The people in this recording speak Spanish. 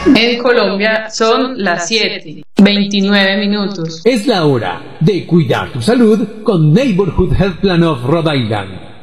En Colombia son las 7:29. Es la hora de cuidar tu salud con Neighborhood Health Plan of Rhode Island.